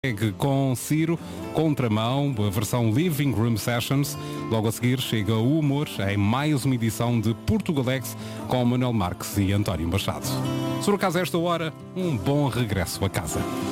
com Ciro, Contramão, a versão Living Room Sessions. Logo a seguir chega o humor em mais uma edição de Portugalex com Manuel Marques e António Machado. Se por acaso a esta hora, um bom regresso a casa.